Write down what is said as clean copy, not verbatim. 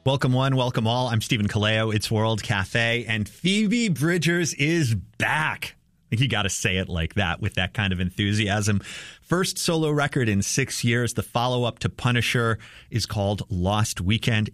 Welcome one, welcome all. I'm Stephen Kaleo. It's World Cafe, and Phoebe Bridgers is back. You got to say it like that with that kind of enthusiasm. First solo record in 6 years. The follow-up to Punisher is called Lost Weekend.